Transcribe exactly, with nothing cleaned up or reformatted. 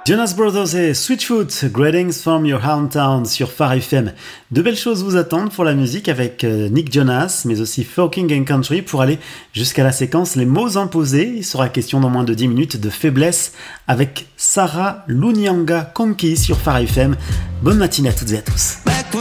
Jonas Brothers et Switchfoot, Greetings from your hometown sur Phare F M. De belles choses vous attendent pour la musique avec Nick Jonas, mais aussi Folking and Country pour aller jusqu'à la séquence Les mots imposés. Il sera question dans moins de dix minutes de faiblesse avec Sarah Lunianga Konki sur Phare F M. Bonne matinée à toutes et à tous.